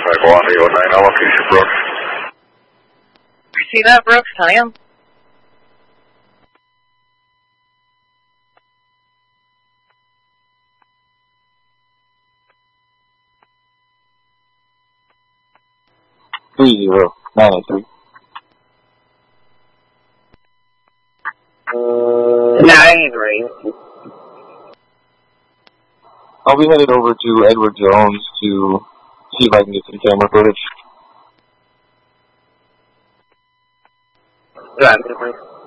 51809, allocation Brooks. You see that, Brooks? I am. Three 983. 983. I'll be headed over to Edward Jones to see if I can get some camera footage. Yeah,